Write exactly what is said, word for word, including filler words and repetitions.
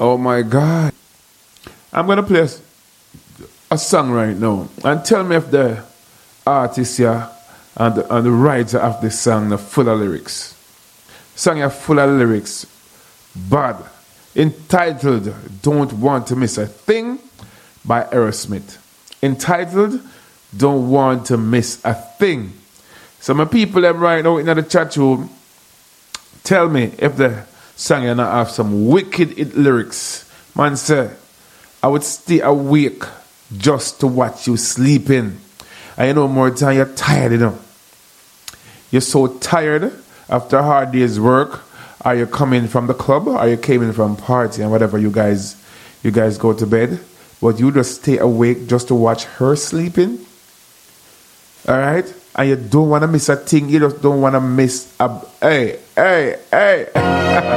Oh my God. I'm going to play a, a song right now. And tell me if the artist here and the, and the writer of this song are full of lyrics. Song are full of lyrics. Bad. Entitled Don't Want to Miss a Thing by Aerosmith. Entitled Don't Want to Miss a Thing. So my people them right now in the chat room, tell me if the song you not have some wicked it lyrics. Man say, I would stay awake just to watch you sleeping. And you know more time you're tired, you know. You're so tired after a hard day's work. Are you coming from the club? Are you came in from party and whatever you guys you guys go to bed? But you just stay awake just to watch her sleeping. Alright? And you don't want to miss a thing. You just don't want to miss a... Hey, hey, hey.